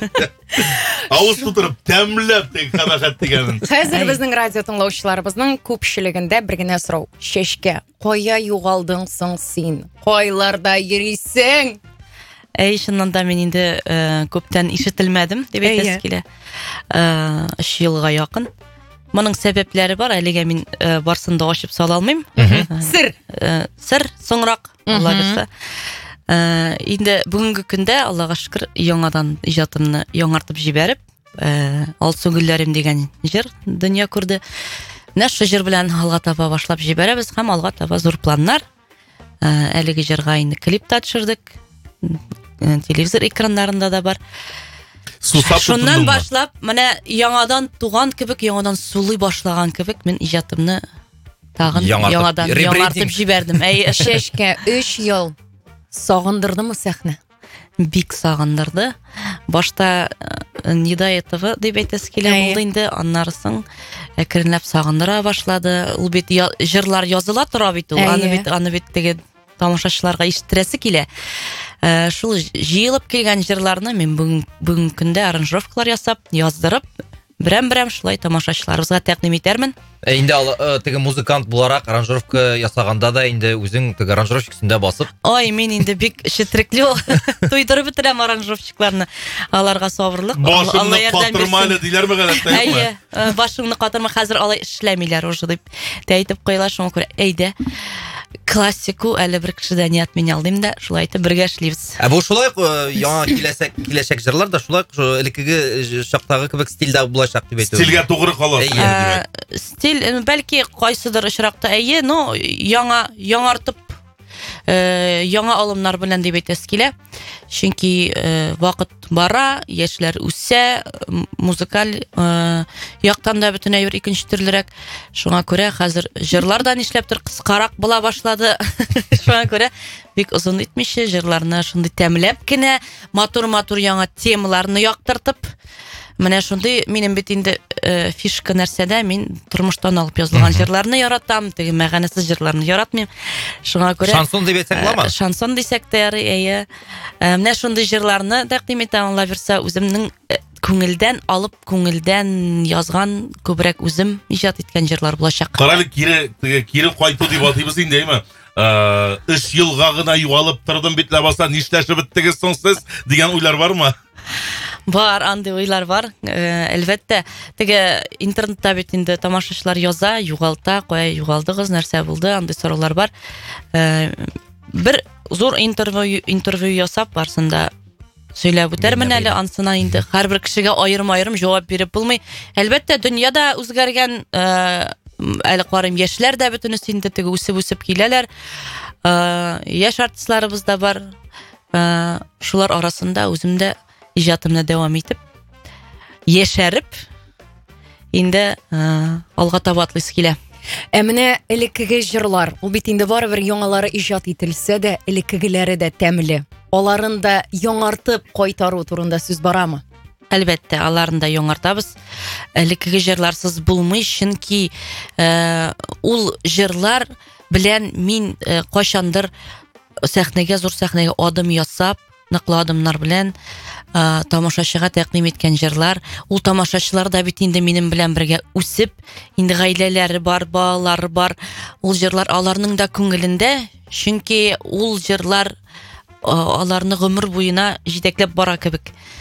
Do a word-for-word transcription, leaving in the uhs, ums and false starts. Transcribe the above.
Ауыз тутырып тәмләп тек қабақат дегенін. Қазір біздің радио тыңлаушыларымыздың көпшілігінде бір генә сұрау. Шешке, қоя юғалдың соң сен? Қойларда ерисің? Әй, шыннан да мен енді көптен ишетілмәдім деп айтасыз келе. Үш жылға жақын. Мұның сәбеплері бар, әлеге мен барсында ашып сала алмайым. Сір. Сір, соңырақ, Алла берсе. Енді бүгінгі күнде, Аллаға шүкір, яңадан ижатымны яңартып жіберіп, ал сөңгілерім деген жер дүния көрді. Нәші жер білән алға таба башлап жіберебіз, һәм алға таба зор планнар. Әлеге жерға енді клип та түсірдік. Телевизор экрандарында да бар. Шуннан башлап, менә яңадан туган кебек, яңадан сулый башлаган кебек, мен иҗатымны тагын яңадан яңартып җибәрдем. Әй, Шешке, өч ел сагындырдымы сәхнә? Бик сагындырды. Башта не до этого дип әйтәсе килә булды инде, аннарысын әкренләп сагындыра башлады. Ул бит җырлар языла тора бит ул. Аны бит, аны бит теге тамашачыларга ишеттерәсе килә. Шул җыелып килгән җырларны мен бүген көндә аранжировкалар ясап, яздырып, берәм-берәм шулай тамашачыларыбызга тәкъдим итәрмен. Инде теге музыкант буларак аранжировка ясаганда да инде үзең теге аранжировщик өстендә басып. Ой, мен инде бик четерекле туйдырып бетерәм аранжировщикларны. Аларга сабырлык, Алла ярдәм берсен. Башыңны катырма диләрме гадәттә? Әйе, башыңны катырма, хәзер алай эшләмиләр уже дип әйтеп куйлар, шуңа күрә әйдә. Классику әле бер кешедән ят мин алдым да, шулай итеп бергә эшлибез. Ә бу шулай яңа киләсәк киләчәк җырлар да шулай элекеге чактагы кебек стильдә булачак дип әйтәм. Стильгә тугры кала. Стиль, бәлки кайсыдыр очракта әйе, но яңа яңартып яңа алымнар белән дип әйтәсе килә. Чөнки вакыт бара, яшьләр үсә, музыкаль яктан да бөтенләй бер икенче төрлерәк. Шуңа күрә хәзер җырлар да нишләптер кыскарак була башлады. Шуңа күрә бик озын итмичә җырларны шундый тәмләп кенә, матур-матур яңа темаларны яктыртып, менә шундый минем бит инде фишка нәрсәдә, мин тормыштан алып язылган җырларны яратам, теге мәгънәсез җырларны яратмыйм. Шуңа күрә шансон дип әйтсәк буламы? Шансон дисәк тә әйе. Менә шундый җырларны тәкъдим итәм, Алла бирсә, үземнең күңелдән алып, күңелдән язган, күбрәк үзем иҗат иткән җырлар булачак. Каралы кире, теге кире кайту дип атыйбыз инде, әйме? Өч елга гына югалып тордым бит лабаса, нишләшеп биттегез соң сез дигән уйлар бармы? Бар, андый уйлар бар. Әлбәттә, теге интернетта бит инде тамашачылар яза, югалта, кая югалдыгыз, нәрсә булды, андый сораулар бар. Бер зур интервью интервью ясап барсында сөйләп үтәрмен әле, ансына инде һәрбер кешегә аерым-аерым җавап биреп булмый. Әлбәттә, дөньяда үзгәргән әле карым яшьләр дә бөтенесе инде теге үсеп-үсеп киләләр. Яшь артистларыбыз да бар. Шулар арасында үземдә иҗатымны дәвам итеп, яшәреп, инде алга таба атлыйсы килә. Ә менә элеккеге җырлар, ул бит инде барыбер яңалары иҗат ителсә дә, элеккегеләре дә тәмле. Аларын да яңартып кайтару турында сүз барамы? Әлбәттә, аларын да яңартабыз. Элеккеге җырларсыз булмый, чөнки ул җырлар белән мин кайчандыр сәхнәгә, зур сәхнәгә адым ясап, ныклы адымнар белән тамашачыга тәкъдим иткән җырлар. Ул тамашачылар да бит инде минем белән бергә үсеп, инде гаиләләре бар, балалары бар. Ул җырлар аларның да күңелендә, чөнки ул җырлар аларны гомер буена җитәкләп бара кебек.